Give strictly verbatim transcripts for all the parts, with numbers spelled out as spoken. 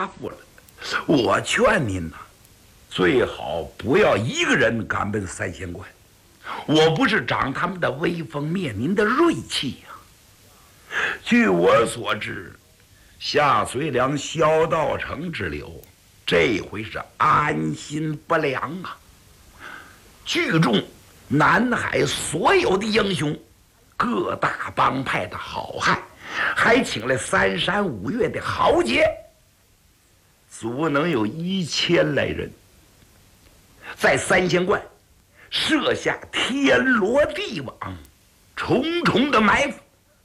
答复了。我劝您呐、啊，最好不要一个人赶奔三仙观。我不是长他们的威风，灭您的锐气呀、啊。据我所知，夏遂良、萧道成之流，这回是安心不良啊！聚众南海所有的英雄，各大帮派的好汉，还请来三山五岳的豪杰，足能有一千来人，在三仙观设下天罗地网，重重的埋伏。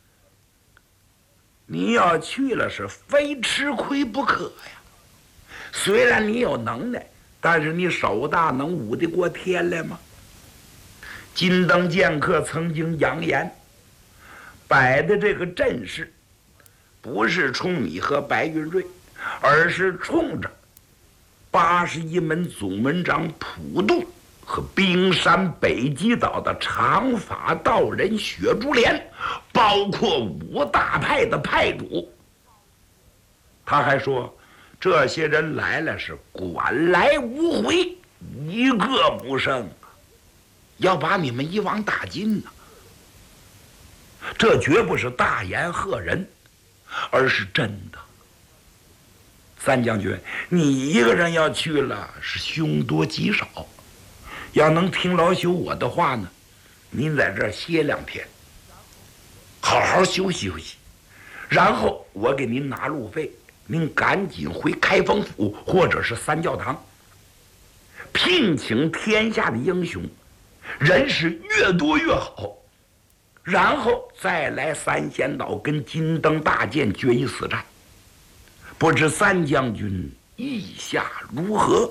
你要去了，是非吃亏不可呀！虽然你有能耐，但是你手大能捂得过天来吗？金灯剑客曾经扬言，摆的这个阵势，不是冲你和白云瑞，而是冲着八十一门总门长普渡和冰山北极岛的长发道人雪珠莲，包括五大派的派主。他还说，这些人来了是管来无回，一个不剩，要把你们一网打尽呢、啊。这绝不是大言吓人，而是真的。三将军，你一个人要去了，是凶多吉少。要能听老朽我的话呢，您在这儿歇两天，好好休息休息，然后我给您拿路费，您赶紧回开封府或者是三教堂，聘请天下的英雄，人是越多越好，然后再来三仙岛跟金灯大剑决一死战。不知三将军意下如何？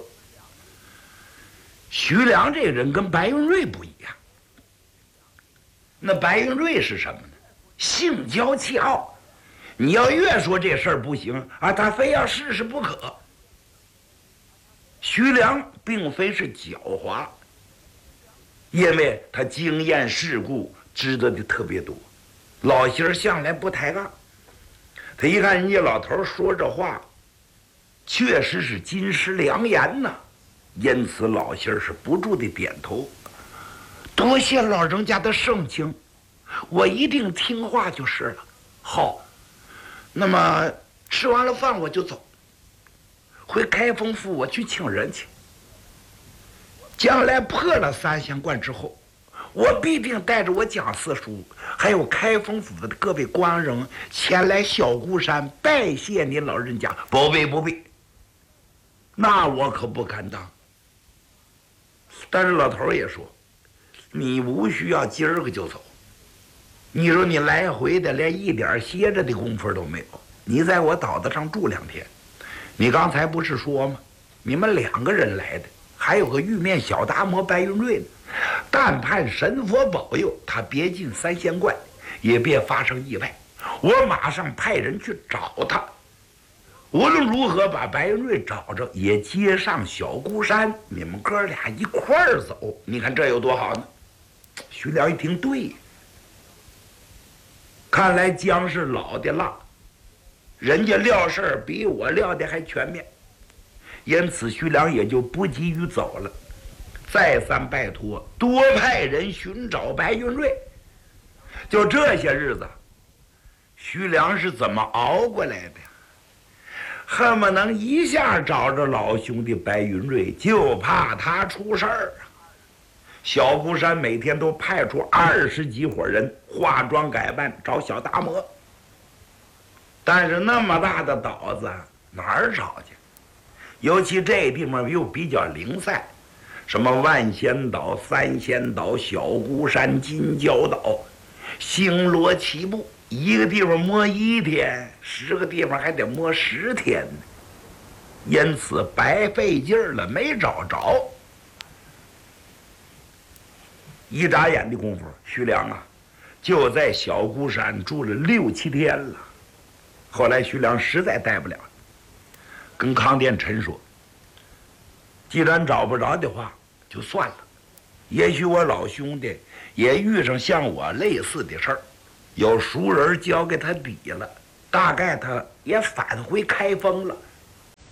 徐良这个人跟白云瑞不一样。那白云瑞是什么呢？性骄气傲。你要越说这事儿不行啊，他非要试试不可。徐良并非是狡猾，因为他经验世故知道的特别多，老心儿向来不抬杠。他一看人家老头说这话，确实是金石良言呐。因此老心儿是不住的点头，多谢老人家的盛情，我一定听话就是了。好，那么吃完了饭我就走，回开封府我去请人去。将来破了三仙观之后，我必定带着我蒋四叔还有开封府的各位官人前来小孤山拜谢您老人家。不必不必，那我可不敢当。但是老头也说，你无需要今儿个就走。你说你来回的连一点歇着的功夫都没有，你在我岛子上住两天。你刚才不是说吗？你们两个人来的，还有个玉面小达摩白云瑞呢。但盼神佛保佑，他别进三仙观，也别发生意外。我马上派人去找他。无论如何把白云瑞找着，也接上小孤山，你们哥俩一块儿走，你看这有多好呢？徐良一听，对，看来姜是老的辣，人家料事儿比我料的还全面，因此徐良也就不急于走了，再三拜托多派人寻找白云瑞。就这些日子，徐良是怎么熬过来的？恨不能一下找着老兄弟白云瑞，就怕他出事儿啊！小孤山每天都派出二十几伙人化妆改扮找小达摩，但是那么大的岛子哪儿找去？尤其这地方又比较零散，什么万仙岛、三仙岛、小孤山、金角岛，星罗棋布。一个地方摸一天，十个地方还得摸十天呢，因此白费劲儿了，没找着。一眨眼的功夫，徐良啊，就在小孤山住了六七天了。后来徐良实在待不了，跟康殿臣说：“既然找不着的话，就算了。也许我老兄弟也遇上像我类似的事儿。”有熟人交给他底了，大概他也返回开封了。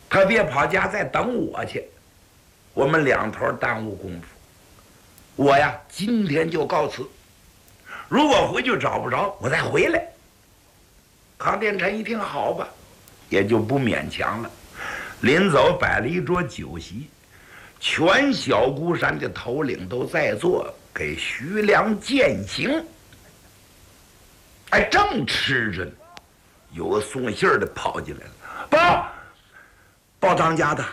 他别跑家再等我去，我们两头耽误功夫。我呀，今天就告辞。如果回去找不着，我再回来。康殿臣一听，好吧，也就不勉强了。临走摆了一桌酒席，全小孤山的头领都在座，给徐良饯行。哎，正吃着呢，有个送信儿的跑进来了，报报当家的，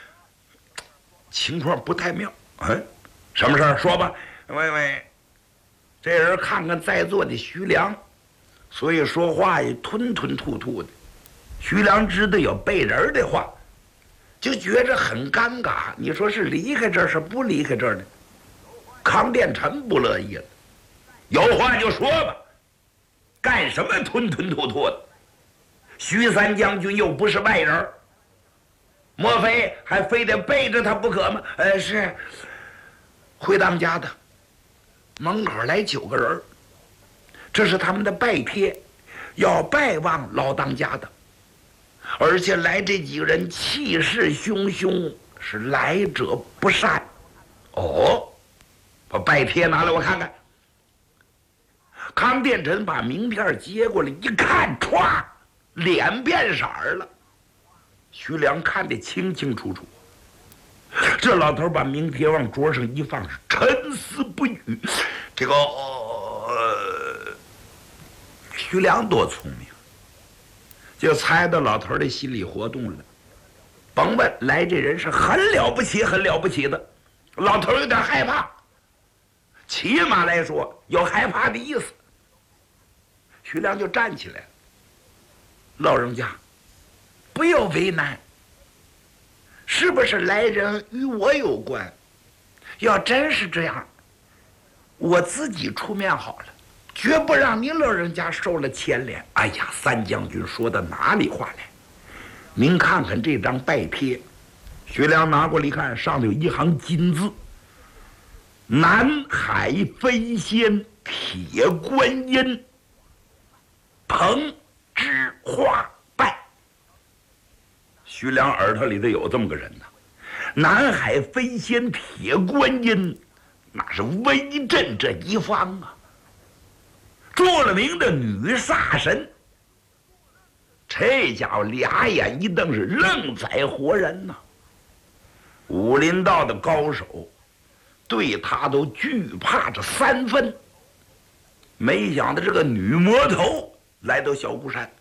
情况不太妙。嗯，什么事儿？说吧。喂喂，这人看看在座的徐良，所以说话也吞吞吐吐的。徐良知道有背人的话，就觉着很尴尬。你说是离开这儿，是不离开这儿呢？康殿臣不乐意了，有话就说吧，干什么吞吞吐吐的？徐三将军又不是外人，莫非还非得背着他不可吗？呃，是回当家的，门口来九个人，这是他们的拜帖，要拜望老当家的。而且来这几个人气势汹汹，是来者不善。哦，把拜帖拿来我看看。康殿臣把名片接过来一看，歘，脸变色儿了。徐良看得清清楚楚。这老头把名帖往桌上一放，是沉思不语。这个、呃、徐良多聪明，就猜到老头的心理活动了。甭问，来这人是很了不起，很了不起的。老头有点害怕，起码来说有害怕的意思。徐良就站起来了，老人家，不要为难。是不是来人与我有关？要真是这样，我自己出面好了，绝不让您老人家受了牵连。哎呀，三将军说的哪里话来？您看看这张拜帖。徐良拿过来一看，上头有一行金字：南海飞仙铁观音彭之花拜。徐良耳朵里头有这么个人呐，南海飞仙铁观音，那是威震这一方啊，著了名的女煞神。这家伙俩眼一瞪，是愣宰活人呐、啊。武林道的高手对他都惧怕着三分。没想到这个女魔头来到小孤山，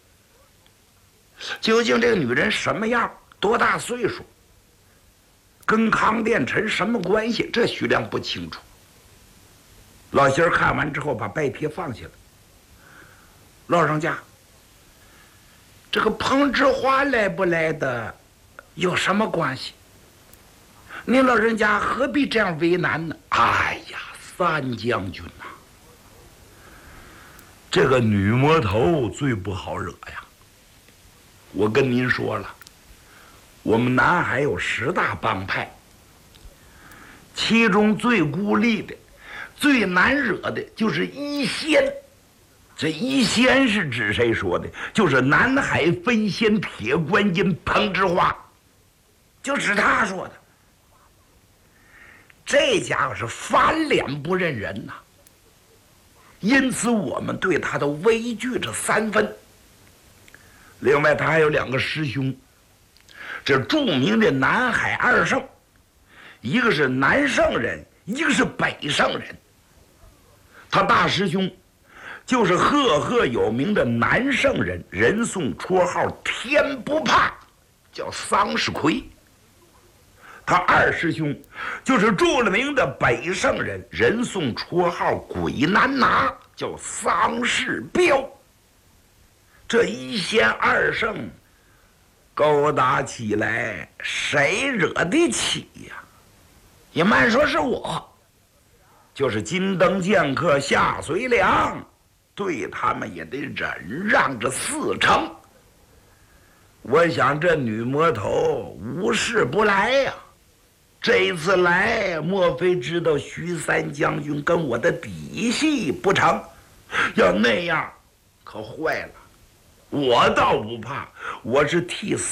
究竟这个女人什么样，多大岁数，跟康殿臣什么关系，这徐良不清楚。老仙儿看完之后把拜帖放下了。老人家，这个彭之花来不来的有什么关系？您老人家何必这样为难呢？哎呀，三将军呐、啊，这个女魔头最不好惹呀。我跟您说了，我们南海有十大帮派，其中最孤立的、最难惹的就是一仙。这一仙是指谁说的？就是南海飞仙铁观音彭之花，就指他说的。这家伙是翻脸不认人呐、啊，因此我们对他都畏惧着三分。另外，他还有两个师兄，这著名的南海二圣，一个是南圣人，一个是北圣人。他大师兄就是赫赫有名的南圣人，人送绰号天不怕，叫桑世奎。他二师兄就是著了名的北圣人，人送绰号鬼难拿，叫桑世彪。这一仙二圣勾搭起来，谁惹得起呀？也慢说是我，就是金灯剑客夏随良，对他们也得忍让着四成。我想这女魔头无事不来呀、啊。这一次来，莫非知道徐三将军跟我的底细不成？要那样，可坏了。我倒不怕，我是替